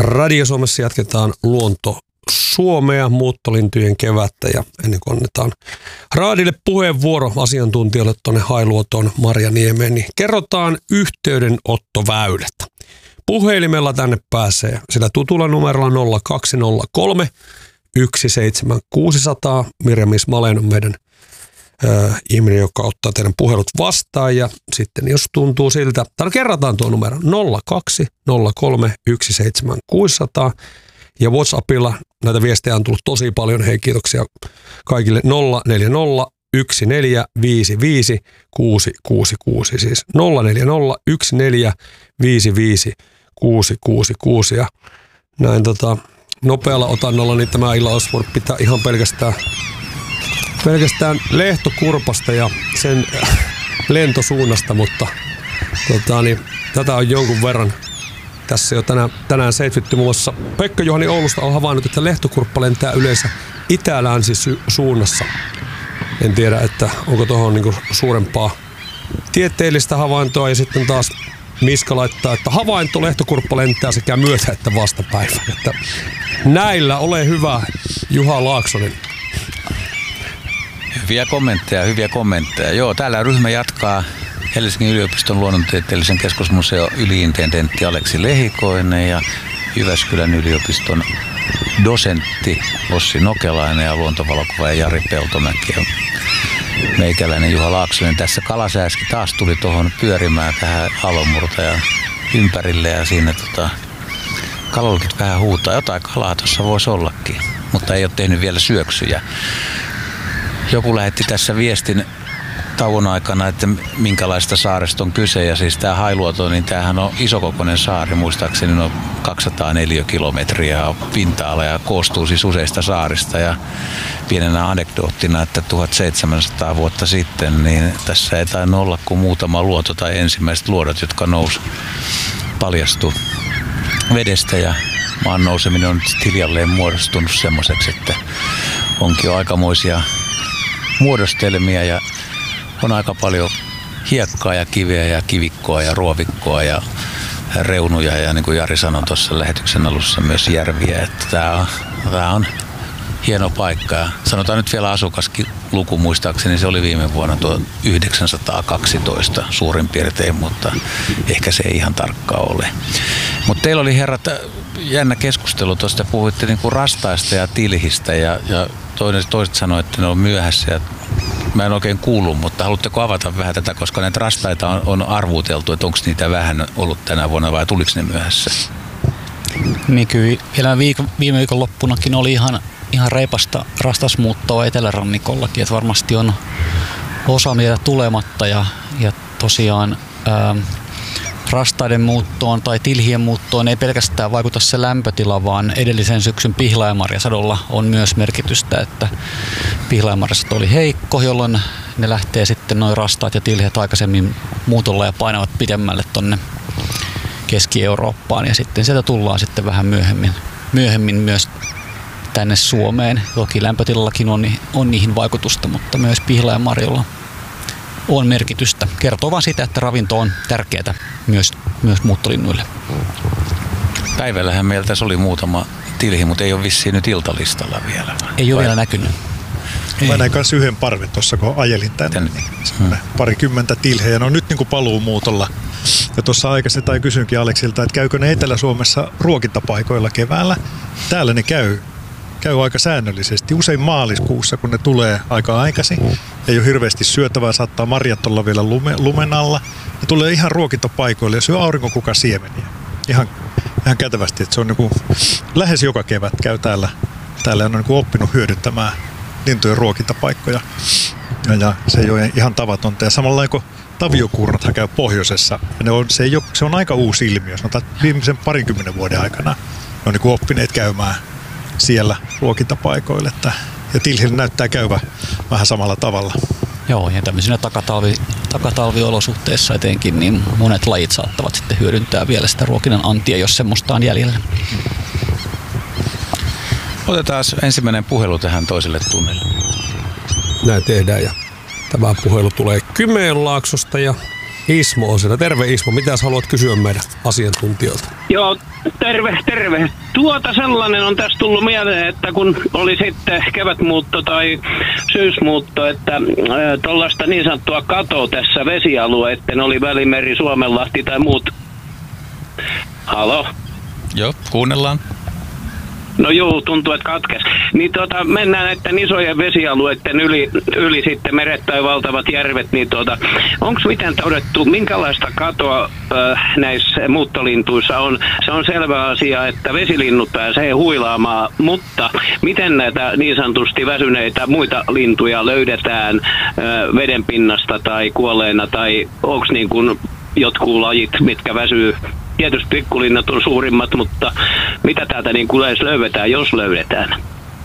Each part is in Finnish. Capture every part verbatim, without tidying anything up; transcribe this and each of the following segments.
Radio Suomessa jatketaan luonto Suomea, muuttolintujen kevättä ja ennen kuin annetaan raadille puheenvuoro asiantuntijoille tuonne Hailuotoon Marjaniemeen, niin kerrotaan yhteydenottoväylät. Puhelimella tänne pääsee sillä tutulla numerolla nolla kaksi nolla kolme yksi seitsemän kuusi nolla nolla. Mirja-Miss Malen on meidän äh, ihminen, joka ottaa teidän puhelut vastaan ja sitten jos tuntuu siltä, tai kerrataan tuo numero nolla kaksi nolla kolme yksi seitsemän kuusi nolla nolla ja WhatsAppilla näitä viestejä on tullut tosi paljon. Hei, kiitoksia kaikille. nolla neljä nolla yksi neljä viisi viisi kuusi kuusi kuusi, siis nolla neljä nolla yksi neljä viisi viisi kuusi kuusi kuusi ja näin tota, nopealla otannolla niin tämä illan olisi voinut pitää ihan pelkästään, pelkästään lehtokurpasta ja sen lentosuunnasta, mutta tota, niin, tätä on jonkun verran tässä jo tänään, tänään seitvytty. Muun muassa Pekka-Juhani Oulusta on havainnut, että lehtokurppa lentää yleensä itä-länsi-suunnassa. En tiedä, että onko tuohon niinku suurempaa tieteellistä havaintoa. Ja sitten taas Miska laittaa, että havainto lehtokurppa lentää sekä myötä että vastapäivä. Että näillä ole hyvä, Juha Laaksonen. Hyviä kommentteja, hyviä kommentteja. Joo, täällä ryhmä jatkaa Helsingin yliopiston luonnontieteellisen keskusmuseon yliintendentti Aleksi Lehikoinen ja Jyväskylän yliopiston dosentti Ossi Nokelainen ja luontovalokuvaaja Jari Peltomäki ja meikäläinen Juha Laaksonen. Tässä kalasääski taas tuli tuohon pyörimään tähän aallonmurtajan ympärille ja siinä tota, kalolkit vähän huutaa. Jotain kalaa tuossa voisi ollakin, mutta ei ole tehnyt vielä syöksyjä. Joku lähetti tässä viestin tauon aikana, että minkälaista saaresta on kyse. Ja siis tämä Hailuoto, niin tämähän on isokokoinen saari, muistaakseni noin kaksisataaneljä kilometriä pinta-ala ja koostuu siis useista saarista. Ja pienenä anekdoottina, että tuhatseitsemänsataa vuotta sitten, niin tässä ei tainnut olla kuin muutama luoto tai ensimmäiset luodot, jotka nousi, paljastu vedestä ja maan nouseminen on nyt hiljalleen muodostunut semmoiseksi, että onkin jo aikamoisia muodostelmia ja on aika paljon hiekkaa ja kiveä ja kivikkoa ja ruovikkoa ja reunuja ja niin kuin Jari sanoi tuossa lähetyksen alussa myös järviä, että tämä on, tämä on hieno paikka. Ja sanotaan nyt vielä asukaskin luku muistaakseni, se oli viime vuonna tuo yhdeksänsataakaksitoista suurin piirtein, mutta ehkä se ei ihan tarkkaa ole. Mutta teillä oli herrat jännä keskustelu tuosta, puhuitte niin kuin rastaista ja tilhistä ja, ja toiset, toiset sanoivat, että ne on myöhässä ja mä en oikein kuullut, mutta haluatteko avata vähän tätä, koska näitä rastaita on, on arvuuteltu, että onko niitä vähän ollut tänä vuonna vai tuliko ne myöhässä? Niin kyllä vielä viikon, viime viikon loppunakin oli ihan, ihan reipasta rastasmuuttoa etelärannikollakin, että varmasti on osa vielä tulematta ja, ja tosiaan ää, rastaiden muuttoon tai tilhien muuttoon ei pelkästään vaikuta se lämpötila, vaan edellisen syksyn pihlaajamarjasadolla on myös merkitystä, että pihlaajamarjasado oli heikko, jolloin ne lähtee sitten noin rastaat ja tilhet aikaisemmin muutolla ja painavat pidemmälle tonne Keski-Eurooppaan ja sitten sieltä tullaan sitten vähän myöhemmin, myöhemmin myös tänne Suomeen. Toki lämpötilallakin on, on niihin vaikutusta, mutta myös pihlaajamarjolla on merkitystä. Kertoo vaan sitä, että ravinto on tärkeää myös, myös muuttolinnuille. Päivällähän meillä tässä oli muutama tilhi, mutta ei ole vissiin nyt iltalistalla vielä. Ei ole vielä näkynyt. Mä näin kanssa yhden parven tuossa, kun ajelin tänne. Niin hmm. Parikymmentä tilhejä. No nyt niin kuin paluumuutolla. Ja tuossa aikaisemmin tai kysynkin Aleksilta, että käykö ne Etelä-Suomessa ruokintapaikoilla keväällä. Täällä ne käy. Käy aika säännöllisesti. Usein maaliskuussa, kun ne tulee aika aikaisin. Ei ole hirveästi syötävää, saattaa marjat olla vielä lume, lumen alla. Ne tulee ihan ruokintapaikoille ja syö aurinkokukan siemeniä. Ihan, ihan kätevästi, että se on niin kuin, lähes joka kevät käy täällä. Täällä on niin kuin oppinut hyödyntämään lintujen ruokintapaikkoja. Ja, ja se ei ole ihan tavatonta. Ja samalla kuin taviokuurnathan käy pohjoisessa. Ja ne on, se, ei ole, se on aika uusi ilmiö. Sanotaan, että viimeisen parinkymmenen vuoden aikana ne on niin kuin oppineet käymään siellä ruokintapaikoille. Että, ja tilhillä näyttää käyvä vähän samalla tavalla. Joo, ja tämmöisenä takatalvi, takatalviolosuhteissa etenkin, niin monet lajit saattavat sitten hyödyntää vielä sitä ruokinnan antia, jos semmoista on jäljellä. Otetaan ensimmäinen puhelu tähän toiselle tunnille. Näin tehdään ja tämä puhelu tulee Kymenlaaksosta ja Ismo on siellä. Terve Ismo, mitä haluat kysyä meidän asiantuntijoilta? Joo, terve, terve. Tuota sellainen on tässä tullut mieleen, että kun oli sitten kevätmuutto tai syysmuutto, että äh, tuollaista niin sanottua katoa tässä vesialueiden, oli Välimeri, Suomenlahti tai muut. Halo? Joo, kuunnellaan. No juu, tuntuu, että katkes. Niin tota, mennään näiden isojen vesialueiden yli, yli sitten meret tai valtavat järvet, niin tota, onko miten todettu, minkälaista katoa äh, näissä muuttolintuissa on? Se on selvä asia, että vesilinnut pääsee huilaamaan, mutta miten näitä niin sanotusti väsyneitä muita lintuja löydetään äh, veden pinnasta tai kuolleena, tai onko niin kuin jotkut lajit, mitkä väsyy? Tietysti pikkulinnat on suurimmat, mutta mitä täältä niin kuin edes löydetään, jos löydetään?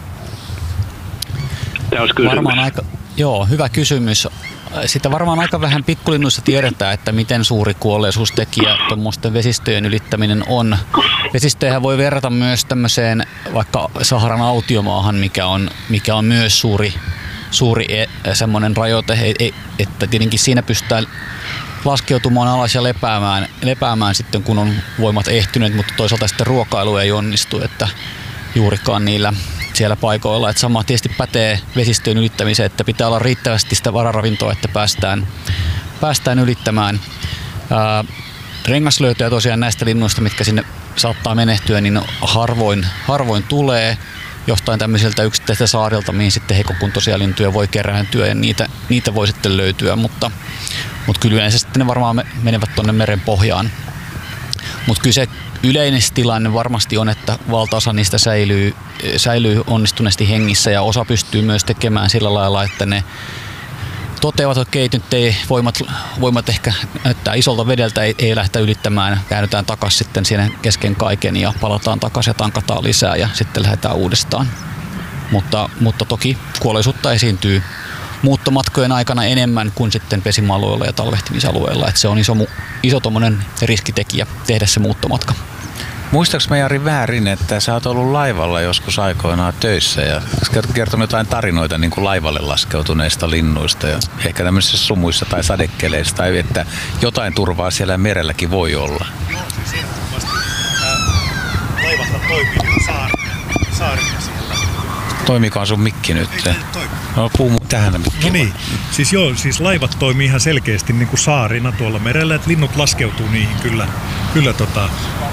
Tämä olisi kysymys. Varmaan aika, joo, hyvä kysymys. Sitten varmaan aika vähän pikkulinnuissa tiedetään, että miten suuri kuolleisuustekijä tuommoisten vesistöjen ylittäminen on. Vesistöjähän voi verrata myös tämmöiseen vaikka Saharan autiomaahan, mikä on, mikä on myös suuri, suuri semmoinen rajoite, että tietenkin siinä pystytään laskeutumaan alas ja lepäämään, lepäämään sitten, kun on voimat ehtyneet, mutta toisaalta sitten ruokailu ei onnistu, että juurikaan niillä siellä paikoilla. Että sama tietysti pätee vesistöjen ylittämiseen, että pitää olla riittävästi sitä vararavintoa, että päästään, päästään ylittämään. Ää, rengaslöytöjä tosiaan näistä linnuista, mitkä sinne saattaa menehtyä, niin harvoin, harvoin tulee jostain tämmöisiltä yksittäisiltä saarilta, mihin sitten heikkokuntoisia lintuja voi kerääntyä ja niitä, niitä voi sitten löytyä, mutta, mutta kyllä yleensä sitten ne varmaan menevät tuonne meren pohjaan. Mutta kyllä se yleinen tilanne varmasti on, että valtaosa niistä säilyy, säilyy onnistuneesti hengissä ja osa pystyy myös tekemään sillä lailla, että ne toteavat, että okei, nyt ei voimat, voimat ehkä näyttää isolta vedeltä, ei, ei lähteä ylittämään, käännytään takaisin sitten siinä kesken kaiken ja palataan takaisin ja tankataan lisää ja sitten lähdetään uudestaan. Mutta, mutta toki kuolleisuutta esiintyy muuttomatkojen aikana enemmän kuin sitten pesimäalueilla ja talvehtimisalueilla, että se on iso, iso tommonen riskitekijä tehdä se muuttomatka. Muistaaks mä Jari väärin, että sä oot ollut laivalla joskus aikoinaan töissä ja kertonut jotain tarinoita niin kuin laivalle laskeutuneista linnuista ja ehkä tämmöisissä sumuissa tai sadekeleissä tai että jotain turvaa siellä merelläkin voi olla. Joo, siis ehdottomasti. Laivathan toimii saarina, saarina siellä. Toimiikohan sun mikki nyt? Ei, ei toimi. No puu tähän mikki. No niin, siis joo, siis laivat toimii ihan selkeästi niin kuin saarina tuolla merellä, että linnut laskeutuu niihin kyllä, kyllä tota...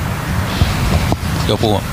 Joku.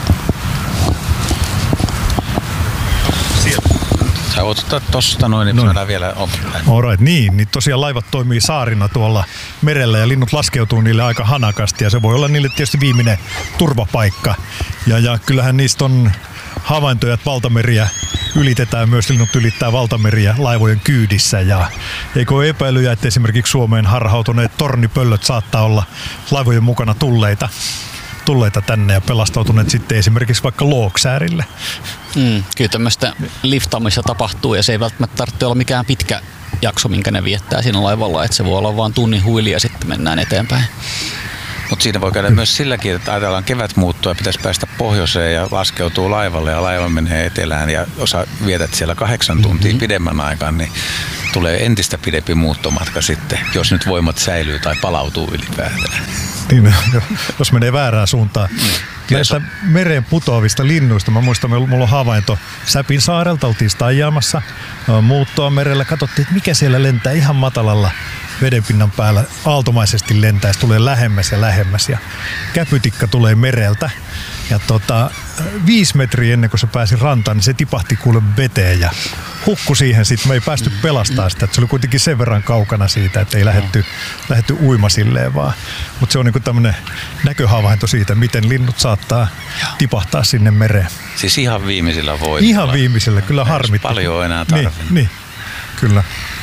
Sieltä. Sä voit ottaa tosta noin, niin no. saadaan vielä oppipäin. Alright, niin, niin tosiaan laivat toimii saarina tuolla merellä ja linnut laskeutuu niille aika hanakasti ja se voi olla niille tietysti viimeinen turvapaikka. Ja, ja kyllähän niistä on havaintoja, että valtameriä ylitetään, myös linnut ylittää valtameriä laivojen kyydissä ja eikö ole epäilyjä, että esimerkiksi Suomeen harhautuneet tornipöllöt saattaa olla laivojen mukana tulleita. tulleita tänne ja pelastautuneet sitten esimerkiksi vaikka Looksäärille. Mm, kyllä tämmöistä liftaamista tapahtuu ja se ei välttämättä tarvitse olla mikään pitkä jakso, minkä ne viettää siinä laivalla, että se voi olla vain tunnin huili ja sitten mennään eteenpäin. Mutta siinä voi käydä myös silläkin, että ajatellaan kevätmuuttoa, pitäisi päästä pohjoiseen ja laskeutuu laivalle ja laiva menee etelään ja osa vietät siellä kahdeksan tuntia mm-hmm. pidemmän aikaan, niin tulee entistä pidempi muuttomatka sitten, jos nyt voimat säilyy tai palautuu ylipäätään. Niin, jos menee väärään suuntaan. Näistä mereen putoavista linnuista, mä muistan, mulla on havainto Säpin saarelta, oltiin staijaamassa muuttoa merellä, katsottiin, että mikä siellä lentää ihan matalalla vedenpinnan päällä, aaltomaisesti lentää, se tulee lähemmäs ja lähemmäs ja käpytikka tulee mereltä. Ja tota, viisi metriä ennen kuin se pääsi rantaan, niin se tipahti kuule veteen ja hukkui siihen. Sitten me ei päästy pelastamaan sitä. Että se oli kuitenkin sen verran kaukana siitä, että ei lähdetty, lähdetty uima silleen vaan. Mutta se on niinku tämmöinen näköhavainto siitä, miten linnut saattaa tipahtaa sinne mereen. Siis ihan viimeisillä voi. Ihan viimeisillä, kyllä harmittaa. Paljon enää tarvinnut. Niin, niin, kyllä.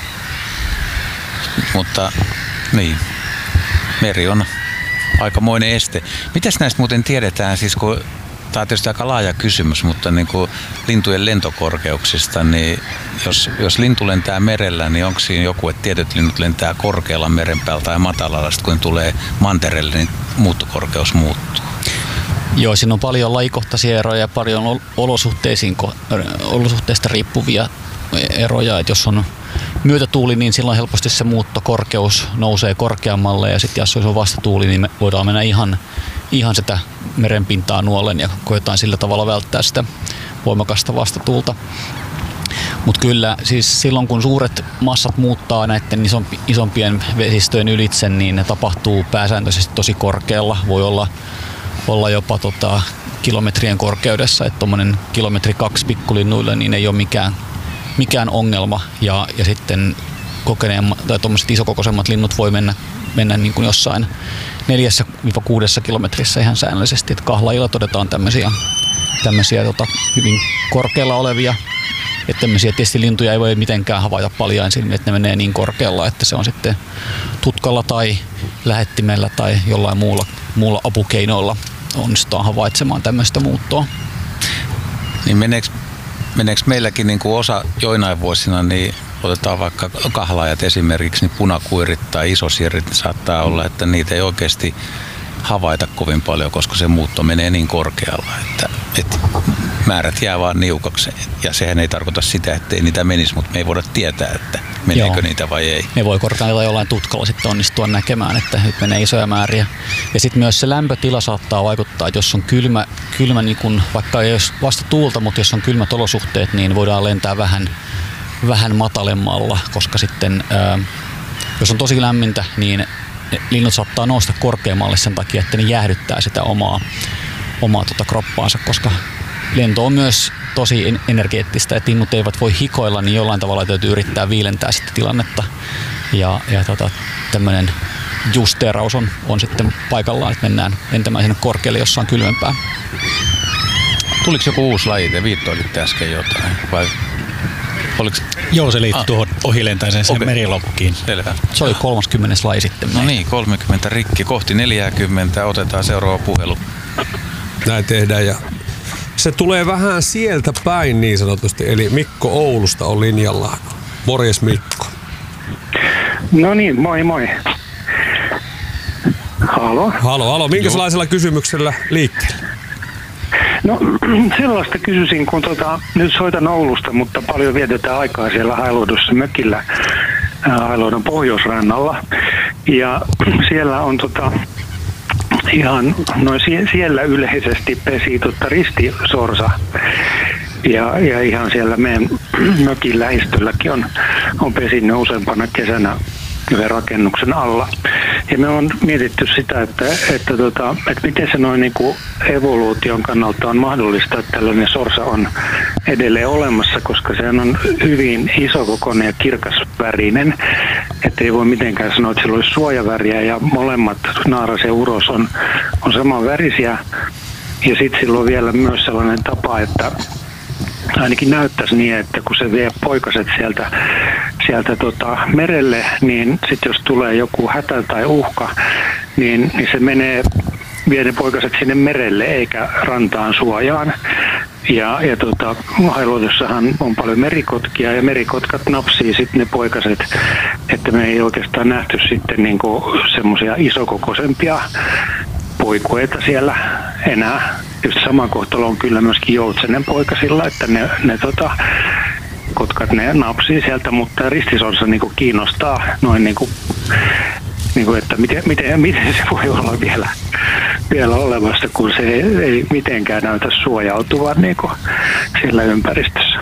Mutta niin, meri on aikamoinen este. Mitäs näistä muuten tiedetään, siis kun tämä on tietysti aika laaja kysymys, mutta niin kuin lintujen lentokorkeuksista, niin jos, jos lintu lentää merellä, niin onko siinä joku, että tietyt linnut lentää korkealla meren päältä ja matalalla, sitten kun tulee mantereelle, niin muuttokorkeus muuttuu? Joo, siinä on paljon lajikohtaisia eroja ja paljon olosuhteisiin, olosuhteista riippuvia eroja, että jos on myötätuuli, niin silloin helposti se muuttokorkeus nousee korkeammalle ja sitten jos on vastatuuli, niin me voidaan mennä ihan, ihan sitä merenpintaa nuolen ja koetaan sillä tavalla välttää sitä voimakasta vastatuulta. Mutta kyllä siis silloin kun suuret massat muuttaa näiden isompi, isompien vesistöjen ylitse, niin ne tapahtuu pääsääntöisesti tosi korkealla. Voi olla, olla jopa tota, kilometrien korkeudessa, että tuommoinen kilometri kaksi pikkulinnuille niin ei ole mikään, mikään ongelma. Ja, ja sitten kokeneemmat tai tuommoiset isokokoisemmat linnut voi mennä, mennä niin kuin jossain neljästä kuuteen kilometrissä ihan säännöllisesti. Et kahlaajilla todetaan tämmöisiä, tämmöisiä tota, hyvin korkealla olevia. Että tämmöisiä testilintuja ei voi mitenkään havaita paljain silmin, että ne menee niin korkealla, että se on sitten tutkalla tai lähettimellä tai jollain muulla, muulla apukeinoilla onnistutaan havaitsemaan tämmöistä muuttoa. Niin meneekö, meneekö meilläkin niin kuin osa joinain vuosina, niin otetaan vaikka kahlaajat esimerkiksi, niin punakuirit tai isosirrit, niin saattaa olla, että niitä ei oikeasti havaita kovin paljon, koska se muutto menee niin korkealla, että, että määrät jää vaan niukaksi. Ja sehän ei tarkoita sitä, että ei niitä menisi, mutta me ei voida tietää, että meneekö Joo. niitä vai ei. Ne voi korkealla jollain tutkalla sitten onnistua näkemään, että nyt menee isoja määriä. Ja sitten myös se lämpötila saattaa vaikuttaa, että jos on kylmä, kylmä niin kun, vaikka ei ole vasta tuulta, mutta jos on kylmät olosuhteet, niin voidaan lentää vähän, vähän matalemmalla, koska sitten ää, jos on tosi lämmintä, niin linnut saattaa nousta korkeammalle sen takia, että ne jäähdyttää sitä omaa, omaa tota kroppaansa, koska lento on myös tosi energeettistä, että linnut eivät voi hikoilla, niin jollain tavalla täytyy yrittää viilentää sitä tilannetta. Ja, ja tota, tämmöinen justeeraus on, on sitten paikallaan, että mennään lentämään sinne korkealle, jossa on kylmempää. Tuliko joku uusi laji? Te viittoilitte äsken jotain, vai oliko? Joo, se liittyy ah. tuohon ohilentäiseen sen okay. merilokkiin. Selvä. Se oli kolmaskymmenes laji sitten. No niin, kolmekymmentä rikki kohti neljäkymmentä. Otetaan seuraava puhelu. Näin tehdään ja se tulee vähän sieltä päin niin sanotusti. Eli Mikko Oulusta on linjalla. Morjes Mikko. No niin, moi moi. Halo. Halo, halo. Minkälaisella kysymyksellä liikkeelle? No sellaista kysyisin, kun tota, nyt soitan Oulusta, mutta paljon vietetään aikaa siellä Hailuodossa mökillä Hailuodon pohjoisrannalla. Ja siellä on tota, ihan, no siellä yleisesti pesi tota ristisorsa. Ja, ja ihan siellä meidän mökin lähistölläkin on, on pesinnyt useampana kesänä yhden rakennuksen alla. Ja me on mietitty sitä, että, että, tota, että miten se noin niin kuin evoluution kannalta on mahdollista, että tällainen sorsa on edelleen olemassa, koska se on hyvin isokokoinen ja kirkasvärinen. Että ei voi mitenkään sanoa, että sillä olisi suojaväriä ja molemmat naaras ja uros on, on samanvärisiä. Ja sitten sillä on vielä myös sellainen tapa, että ainakin näyttäisi niin, että kun se vie poikaset sieltä, sieltä tota merelle, niin sitten jos tulee joku hätä tai uhka, niin, niin se menee, vie ne poikaset sinne merelle eikä rantaan suojaan. Ja, ja tota, Hailuodossahan on paljon merikotkia ja merikotkat napsii sitten ne poikaset, että me ei oikeastaan nähty sitten niinku semmoisia isokokoisempia poikueita siellä enää. Just sama kohtalo on kyllä myöskin joutsenen poikasilla, että ne, ne tota, kotkat ne napsii sieltä, mutta ristisorsa niinku kiinnostaa noin niinku, niinku että miten, miten, miten se voi olla vielä, vielä olemassa, kun se ei, ei mitenkään näytä suojautuvan niinku siellä ympäristössä.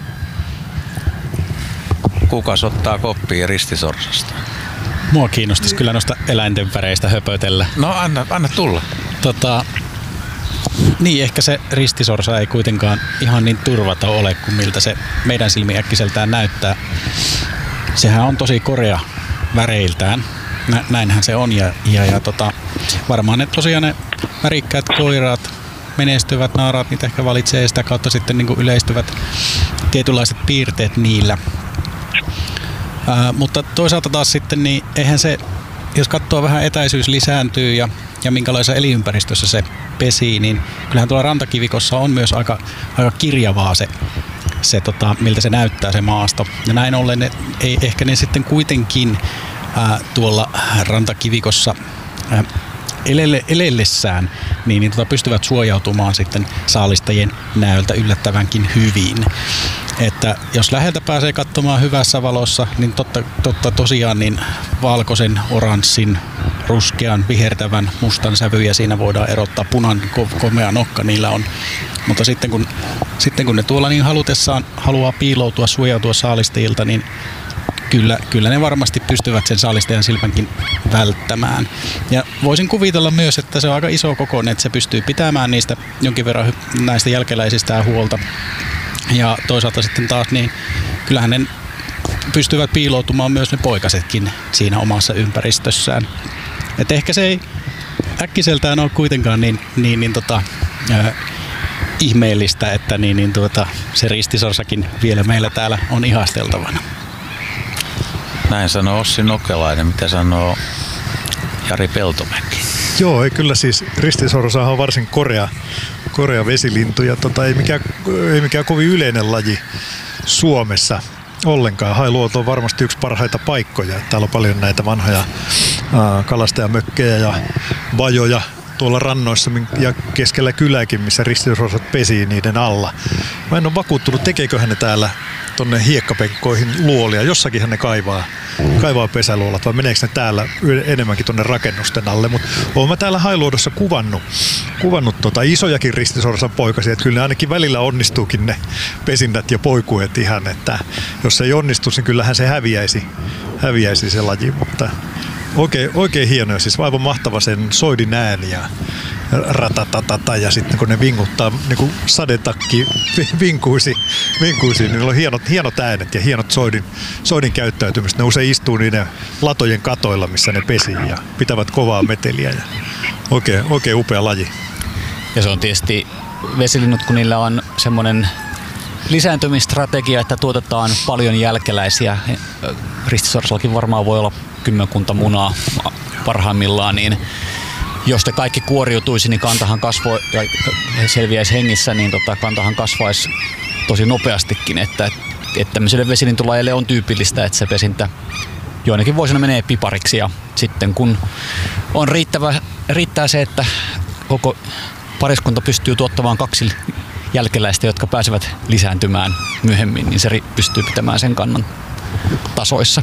Kukas ottaa koppia ristisorsasta? Mua kiinnostaisi kyllä noista eläinten väreistä höpötellä. No anna, anna tulla. Tota, niin, ehkä se ristisorsa ei kuitenkaan ihan niin turvata ole kuin miltä se meidän silmiin äkkiseltään näyttää. Sehän on tosi korea väreiltään. Nä, näinhän se on. Ja, ja, ja tota, varmaan ne tosiaan ne värikkäät koiraat, menestyvät naaraat, niitä ehkä valitsee ja sitä kautta sitten niin kuin yleistyvät tietynlaiset piirteet niillä. Ää, mutta toisaalta taas sitten, niin eihän se, jos katsoo vähän etäisyys lisääntyy ja, ja minkälaisessa elinympäristössä se pesii, niin kyllähän tuolla rantakivikossa on myös aika, aika kirjavaa se, se tota, miltä se näyttää se maasto. Ja näin ollen ne, ei, ehkä ne sitten kuitenkin ää, tuolla rantakivikossa ää, elelle, elellessään, niin, niin tota pystyvät suojautumaan sitten saalistajien näöltä yllättävänkin hyvin. Että jos läheltä pääsee katsomaan hyvässä valossa, niin totta, totta tosiaan niin valkoisen, oranssin, ruskean, vihertävän, mustan sävyjä siinä voidaan erottaa. Punainen komea nokka niillä on. Mutta sitten kun, sitten kun ne tuolla niin halutessaan haluaa piiloutua, suojautua saalistajilta, niin Kyllä, kyllä ne varmasti pystyvät sen saalistajan silmänkin välttämään. Ja voisin kuvitella myös, että se on aika iso kokoinen, että se pystyy pitämään niistä jonkin verran näistä jälkeläisistään huolta. Ja toisaalta sitten taas, niin kyllähän ne pystyvät piiloutumaan myös ne poikasetkin siinä omassa ympäristössään. Et ehkä se ei äkkiseltään ole kuitenkaan niin, niin, niin tota, äh, ihmeellistä, että niin, niin tuota, se ristisorsakin vielä meillä täällä on ihasteltavana. Näin sanoo Ossi Nokelainen. Mitä sanoo Jari Peltomäki? Joo, ei kyllä siis ristisorsahan on varsin korea, korea vesilintu ja tota, ei, mikään, ei mikään kovin yleinen laji Suomessa ollenkaan. Hailuoto on varmasti yksi parhaita paikkoja. Täällä on paljon näitä vanhoja ää, kalastajamökkejä ja vajoja tuolla rannoissa ja keskellä kyläkin, missä ristisorsat pesii niiden alla. Mä en ole vakuuttunut, tekeekö hän ne täällä tonne hiekkapenkkoihin luolia. Jossakin ne kaivaa, kaivaa pesäluolat, vai meneekö ne täällä enemmänkin tonne rakennusten alle. Mutta olen mä täällä Hailuodossa kuvannut, kuvannut tota isojakin ristisorsan poikasia, että kyllä ne ainakin välillä onnistuukin ne pesinnät ja poikuet ihan, että jos se ei onnistu, niin kyllähän se häviäisi, häviäisi se laji, mutta Oikein, oikein hienoja, siis aivan mahtava sen soidin ääni ja ratatatata ja sitten kun ne vinkuttaa niin kuin sadetakki vinkuisi, vinkuisi, niin niillä on hienot, hienot äänet ja hienot soidin, soidin käyttäytymistä. Ne usein istuu niiden latojen katoilla, missä ne pesii ja pitävät kovaa meteliä ja oikein, oikein upea laji. Ja se on tietysti vesilinnut, kun niillä on semmoinen lisääntymistrategia, että tuotetaan paljon jälkeläisiä. Ristisorsallakin varmaan voi olla kymmenkunta munaa parhaimmillaan, niin jos te kaikki kuoriutuisi, niin kantahan kasvoi ja selviäisi hengissä, niin tota, kantahan kasvaisi tosi nopeastikin, että, että tämmöiselle vesilintulajeille on tyypillistä, että se pesintä joinakin vuosina menee pipariksi ja sitten kun on riittävä, riittää se, että koko pariskunta pystyy tuottamaan kaksi jälkeläistä, jotka pääsevät lisääntymään myöhemmin, niin se pystyy pitämään sen kannan tasoissa.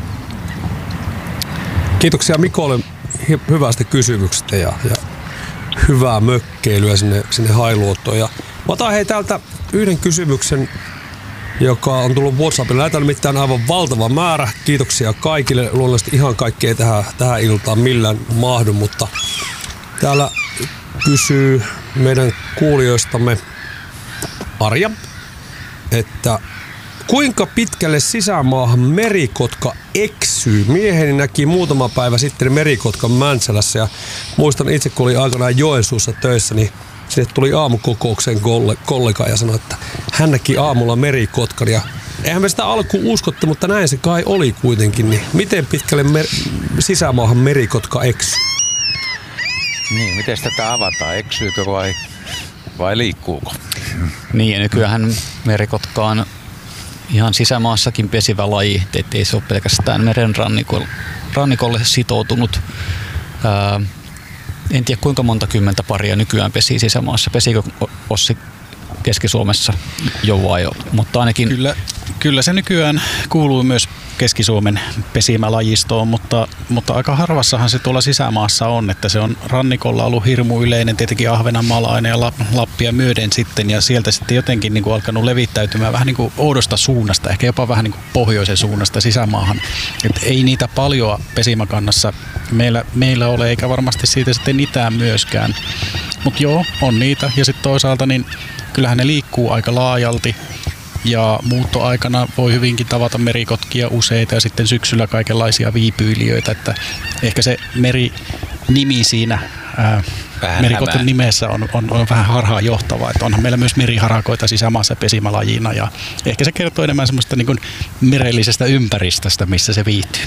Kiitoksia Mikolle hyvästä kysymyksestä ja, ja hyvää mökkeilyä sinne, sinne Hailuotoon. Ja mä otan hei täältä yhden kysymyksen, joka on tullut WhatsAppilla. Näitä on nimittäin aivan valtava määrä. Kiitoksia kaikille. Luonnollisesti ihan kaikkea tähän, tähän iltaan millään mahdu, mutta täällä kysyy meidän kuulijoistamme Arja, että kuinka pitkälle sisämaahan merikotka eksyy? Mieheni näki muutama päivä sitten merikotkan Mäntsälässä ja muistan itse, kun oli aikanaan Joensuussa töissä, niin sinne tuli aamukokoukseen kollega ja sanoi, että hän näki aamulla merikotkan ja eihän me sitä alkuun uskottu, mutta näin se kai oli kuitenkin. Niin miten pitkälle mer- sisämaahan merikotka eksyy? Niin, miten tätä avataan? Eksyykö vai, vai liikkuuko? Niin, ja nykyään merikotka on ihan sisämaassakin pesivä laji, ettei se ole pelkästään meren rannikolle, rannikolle sitoutunut. Ää, en tiedä kuinka monta kymmentä paria nykyään pesii sisämaassa. Pesikö Ossi Keski-Suomessa jo vai jo? Mutta ainakin Kyllä, kyllä se nykyään kuuluu myös Keski-Suomen pesimälajistoon, mutta, mutta aika harvassahan se tuolla sisämaassa on, että se on rannikolla ollut hirmu yleinen, tietenkin Ahvenanmaalla aina ja Lappia myöden sitten, ja sieltä sitten jotenkin niin kuin alkanut levittäytymään vähän niin kuin oudosta suunnasta, ehkä jopa vähän niin kuin pohjoisen suunnasta sisämaahan. Et ei niitä paljoa pesimäkannassa meillä, meillä ole, eikä varmasti siitä sitten itään myöskään. Mutta joo, on niitä, ja sitten toisaalta niin kyllähän ne liikkuu aika laajalti. Ja muuttoaikana voi hyvinkin tavata merikotkia useita ja sitten syksyllä kaikenlaisia viipyilijöitä, että ehkä se merinimi siinä ää, merikoton nimessä on, on, on vähän harhaan johtava, että onhan meillä myös meriharakoita sisämaassa pesimälajina ja ehkä se kertoo enemmän semmoista niin kuin merellisestä ympäristöstä, missä se viihtyy.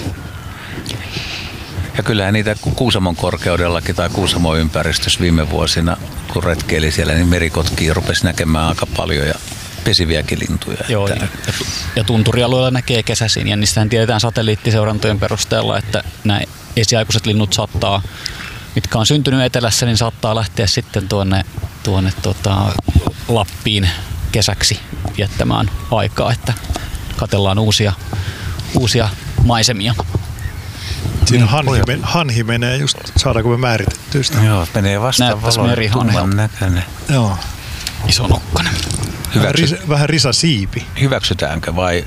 Ja kyllähän niitä Kuusamon korkeudellakin tai Kuusamon ympäristössä viime vuosina, kun retkeili siellä, niin merikotkia rupesi näkemään aika paljon ja pesiviäkin lintuja. Joo, ja, ja tunturialueella näkee kesäisin, ja niistähän tiedetään satelliittiseurantojen perusteella, että nämä esiaikuiset linnut saattaa mitkä on syntynyt etelässä, niin saattaa lähteä sitten tuonne, tuonne tota, Lappiin kesäksi viettämään aikaa, että katsellaan uusia, uusia maisemia. Siinä hanhi, men, hanhi menee just, saadaanko me määritettyä sitä? Joo, menee vastaan valon, tumman näköinen. Joo. Iso nokkanen. Vähän, ris, vähän Risa Siipi. Hyväksytäänkö vai?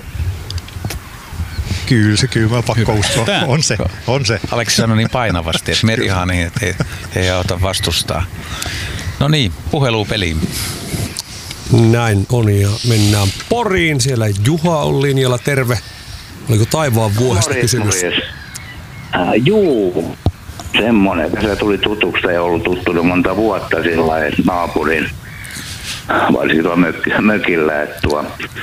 Kyllä se, kyllä mä pakko uskoa. On se, on se. Aleksi sanoi niin painavasti, että merihani, että ei, ei auta vastustaa. No niin, puhelupeliin. Näin on ja mennään Poriin. Siellä Juha on linjalla. Terve. Oliko Taivaan vuohesta kysymys? Äh, juu, semmoinen. Se tuli tutuksi, ei ollut tuttu monta vuotta sillä lailla naapurin, varsinkin tuolla mökki, mökillä. Että tuo,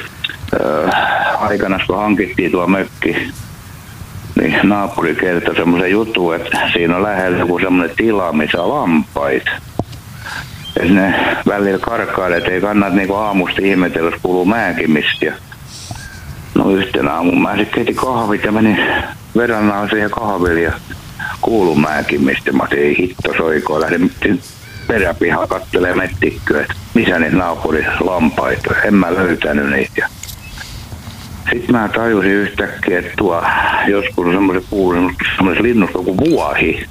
äh, aikana kun hankittiin tuo mökki, niin naapuri kertoi semmoisen jutun, että siinä on lähellä joku semmoinen tila, missä on lampaita. Ja sinne välillä karkkailee, että ei kannata niinku aamusta ihmetellä, jos kuuluu määkimistä. No yhtenä aamuun mä sitten keitin kahvit ja menin verrannaan siihen kahville ja kuuluu määkimistä. Mä otin, ei hitto soikoon, lähdin peräpihaan kattelemaan mettikköä, että missä niitä naapurin lampaita. En mä löytänyt niitä. Sitten mä tajusin yhtäkkiä, että tuo joskus on semmoisen kuulun, semmoisen linnusta kuin vuohi.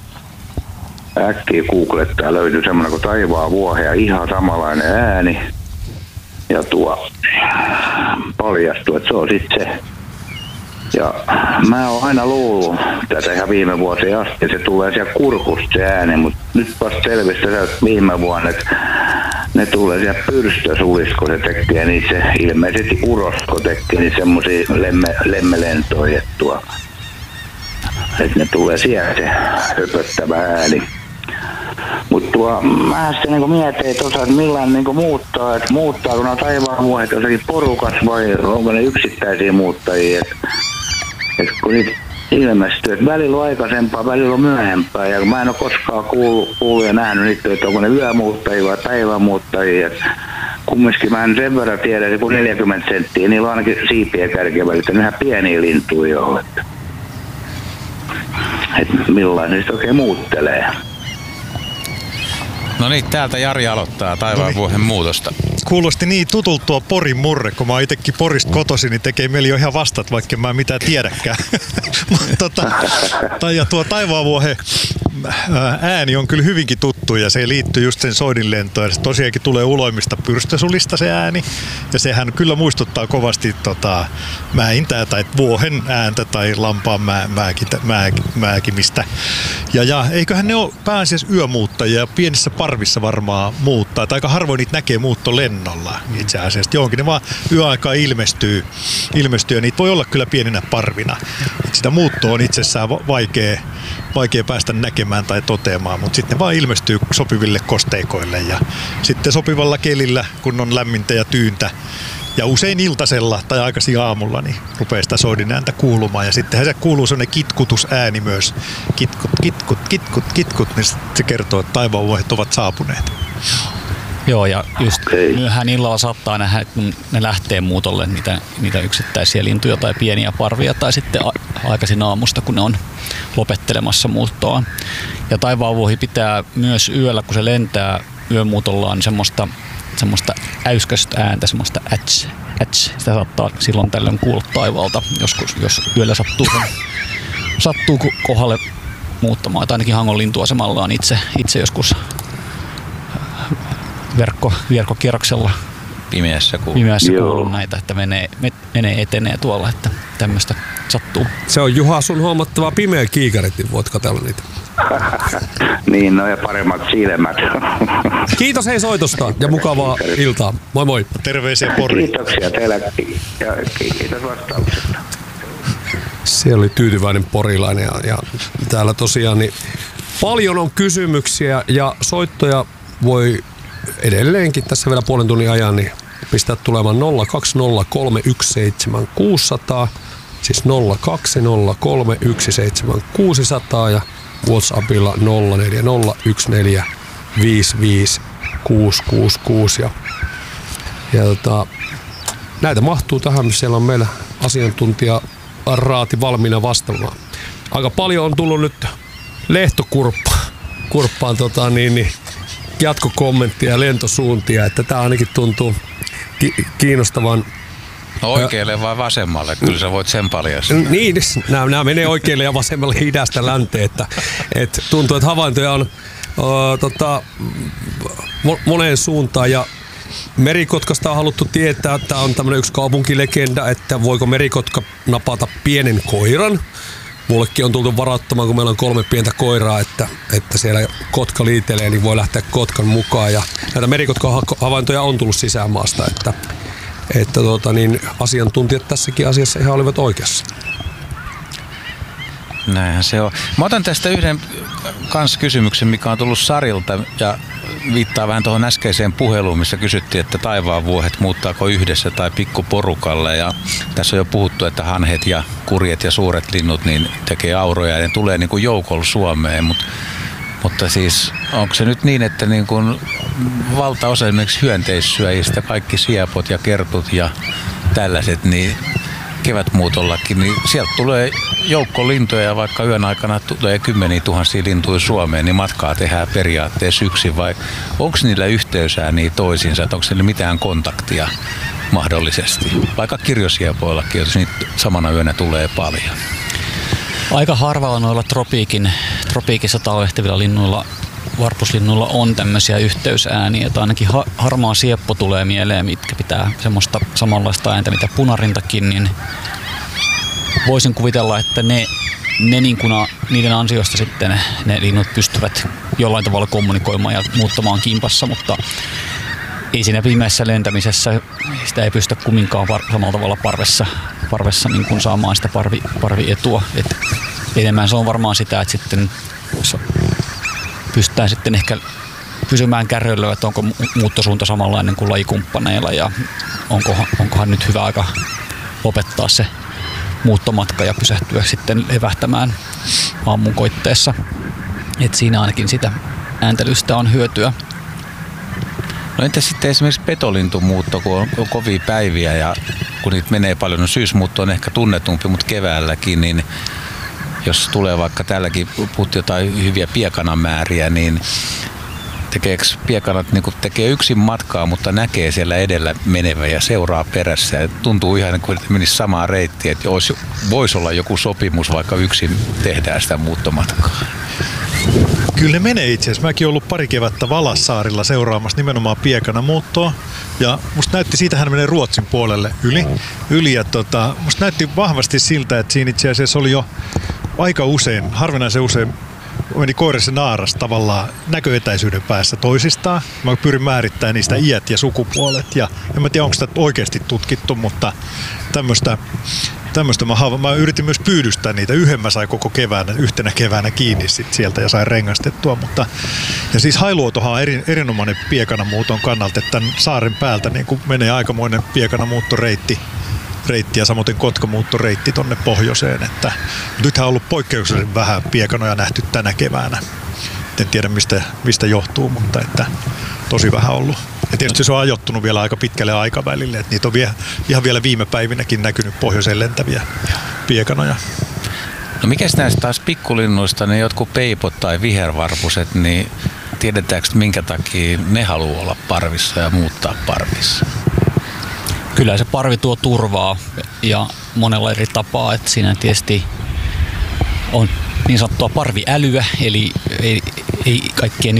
Äkkiä googlettaa löytyi semmoinen kuin taivaan vuohi ja ihan samanlainen ääni. Ja tuo paljastui, että se on sitten se. Ja mä oon aina luullut tätä ihan viime vuosien asti, se tulee sieltä kurkusta se ääni, mutta nyt vasta selvisi viime vuonna, että ne tulee sieltä pyrstösulista, kun se tekee, niin se ilmeisesti urosko tekee, niin semmosia lemme, lemmelentoja, että tuo, että ne tulee sieltä se höpöttävä ääni. Mutta tuo, mä sitten niinku mietin, että osaat millään niinku muuttaa, että muuttaako nämä taivaanvuohet jossakin porukas vai onko ne yksittäisiä muuttajia. Että et kun niitä ilmestyy, että välillä on aikaisempaa, välillä on myöhempää ja mä en ole koskaan kuullut, kuullut ja nähnyt niitä, että onko ne yömuuttajia vai päivämuuttajia. Et kumminkin mä en sen verran tiedä, että kun neljäkymmentä senttiä, niillä on ainakin siipiä kärkeä välillä, että ne ihan pieniä lintuja on. Että et millainen niistä oikein muuttelee. No niin, täältä Jari aloittaa taivaanvuohen muutosta. Kuulosti niin tutulta tuo Porin murre, kun mä oon itekin Porista kotoisin, niin tekee mieli jo ihan vastat, vaikka mä en mitään tiedäkään. tota, tai ja tuo taivaanvuohen ääni on kyllä hyvinkin tuttu ja se liittyy just sen soidinlentoon. Se tosiaankin tulee uloimista pyrstösulista se ääni ja sehän kyllä muistuttaa kovasti tota, mäintää tai vuohen ääntä tai lampaan mä, määkitä, mä, määkimistä. Ja, ja eiköhän ne ole pääasiassa yömuuttajia ja pienissä parvissa varmaan muuttaa. Tai aika harvoin niitä näkee muuttolennolla itse asiassa. Johonkin ne vaan yöaikaan ilmestyy, ilmestyy ja niitä voi olla kyllä pieninä parvina. Et sitä muuttoa on itsessään vaikea, vaikea päästä näkemään tai toteamaan, mutta sitten ne vaan ilmestyy sopiville kosteikoille ja sitten sopivalla kelillä, kun on lämmintä ja tyyntä ja usein iltasella tai aikaisin aamulla, niin rupeaa sitä soidin ääntä kuulumaan ja sittenhän se kuuluu sellainen kitkutusääni myös, kitkut, kitkut, kitkut, kitkut, niin se kertoo, että taivaanvuohet ovat saapuneet. Joo, ja just myöhään illalla saattaa nähdä, kun ne lähtee muutolle niitä, niitä yksittäisiä lintuja tai pieniä parvia, tai sitten a- aikaisin aamusta, kun ne on lopettelemassa muuttoa. Ja taivaanvuohi pitää myös yöllä, kun se lentää yömuutollaan, semmoista, semmoista äyskästä ääntä, semmoista äts, äts. Sitä saattaa silloin tällöin kuulla taivaalta, joskus, jos yöllä sattuu, sattuu kohdalle muuttamaan. Tai ainakin Hangon lintuasemalla on itse, itse joskus Verkko, verkkokierroksella pimeässä kuuluu. Pimeässä kuuluu näitä, että menee, menee etenee tuolla, että tämmöistä sattuu. Se on Juha sun huomattava pimeä kiikarit, niin voit katsella niitä. Niin, no ja paremmat silmät. Kiitos hei soitosta ja mukavaa iltaa. Moi moi. Terveisiä Poriin. Kiitoksia teille ja kiitos vastauksesta. Siellä oli tyytyväinen porilainen ja, ja täällä tosiaan niin paljon on kysymyksiä ja soittoja voi edelleenkin tässä vielä puolen tunnin ajan niin pistää tulemaan nolla kaksi nolla kolme yksi seitsemän kuusi nolla nolla, siis nolla kaksi nolla kolme yksi seitsemän kuusi nolla nolla ja WhatsAppilla nolla neljä nolla yksi neljä viisi viisi kuusi kuusi kuusi ja, ja tota, näitä mahtuu tähän, missä siellä on meillä asiantuntija Raati valmiina vastaamaan. Aika paljon on tullut nyt lehtokurppa kurppaan tota, niin, niin, jatkokommenttia ja lentosuuntia, että tämä ainakin tuntuu ki- kiinnostavan. No oikealle vai vasemmalle? Kyllä sä voit sen paljastaa. Niin, nämä, nämä menee oikealle ja vasemmalle idästä länteen, että, että tuntuu, että havaintoja on uh, tota, moneen suuntaan ja merikotkasta on haluttu tietää, että on tämmöinen yksi kaupunkilegenda, että voiko merikotka napata pienen koiran. Mullekin on tultu varoittamaan, kun meillä on kolme pientä koiraa, että, että siellä kotka liitelee, niin voi lähteä kotkan mukaan. Ja näitä merikotka-havaintoja on tullut sisämaasta, että, että tuota, niin asiantuntijat tässäkin asiassa ihan olivat oikeassa. Näinhän se on. Mä otan tästä yhden kans kysymyksen, mikä on tullut Sarilta ja viittaa vähän tuohon äskeiseen puheluun, missä kysyttiin, että taivaanvuohet muuttaako yhdessä tai pikkuporukalle. Ja tässä on jo puhuttu, että hanhet ja kurjet ja suuret linnut niin tekee auroja ja ne tulee niin kuin joukolla Suomeen. Mut, mutta siis onko se nyt niin, että niin kuin valtaosa esimerkiksi hyönteissyöjistä, kaikki siepot ja kertut ja tällaiset, niin kevätmuutollakin, niin sieltä tulee joukko lintuja ja vaikka yön aikana tulee kymmeniä tuhansia lintuja Suomeen, niin matkaa tehdään periaatteessa yksin vai onko niillä yhteysääniä toisiinsa, että onko niillä mitään kontaktia mahdollisesti, vaikka kirjosiepoillakin, jos niitä samana yönä tulee paljon? Aika harvalla noilla tropiikin, tropiikissa talvehtivilla linnuilla, varpuslinnuilla on tämmöisiä yhteysääniä, että ainakin ha- harmaa sieppo tulee mieleen, mitkä pitää semmoista samanlaista ääntä, mitä punarintakin, niin voisin kuvitella, että ne, ne niin kuin niiden ansiosta sitten ne linnut pystyvät jollain tavalla kommunikoimaan ja muuttamaan kimpassa, mutta ei siinä pimeässä lentämisessä sitä ei pystytä kumminkaan par- samalla tavalla parvessa, parvessa niin kuin saamaan sitä parvi, parvietua. Et enemmän se on varmaan sitä, että sitten pystytään sitten ehkä pysymään kärryillä, että onko muuttosuunta samanlainen kuin lajikumppaneilla ja onkohan, onkohan nyt hyvä aika lopettaa se muuttomatka ja pysähtyä sitten levähtämään aamun koitteessa. Et siinä ainakin sitä ääntelystä on hyötyä. No entä sitten esimerkiksi petolintumuutto, kun on, on kovia päiviä ja kun niitä menee paljon, no syysmuutto on ehkä tunnetumpi, mutta keväälläkin, niin jos tulee vaikka täälläkin puhuttiin jotain hyviä piekanamääriä, niin tekeekö piekanat niin kuin tekee yksin matkaa, mutta näkee siellä edellä menevä ja seuraa perässä. Ja tuntuu ihan kuin että menisi samaa reittiä, että olisi, voisi olla joku sopimus, vaikka yksin tehdään sitä muuttomatkaa. Kyllä ne menee itse asiassa. Mäkin olen ollut pari kevättä Valassaarilla seuraamassa nimenomaan piekanamuuttoa. Ja musta näytti, siitä hän menee Ruotsin puolelle yli. yli ja tota, musta näytti vahvasti siltä, että siinä itse asiassa oli jo aika usein, harvinaisen usein, meni koirassa naaras tavallaan näköetäisyyden päässä toisistaan. Mä pyrin määrittämään niistä iät ja sukupuolet. Ja en mä tiedä, onko sitä oikeasti tutkittu, mutta tämmöistä Tämmöistä mä, hava- mä yritin myös pyydystää niitä. Yhden mä sain koko keväänä, yhtenä keväänä kiinni sit sieltä ja sain rengastettua. Mutta, ja siis Hailuotohan on eri, erinomainen piekanamuuton kannalta, että tämän saaren päältä niin kun menee aikamoinen piekanamuuttoreitti reitti ja samoin kotkamuuttoreitti tonne pohjoiseen. Että, nythän on ollut poikkeuksellisen vähän piekanoja nähty tänä keväänä. En tiedä mistä, mistä johtuu, mutta että tosi vähän ollut. Ja tietysti se on ajoittunut vielä aika pitkälle aikavälille, että niitä on vie, ihan vielä viime päivinäkin näkynyt pohjoiseen lentäviä piekanoja. No mikäs näistä taas pikkulinnuista, ne jotkut peipot tai vihervarpuset, niin tiedetäänkö minkä takia ne haluaa olla parvissa ja muuttaa parvissa? Kyllä se parvi tuo turvaa ja monella eri tapaa, että siinä tietysti on niin sanottua parviälyä, eli ei, ei kaikkien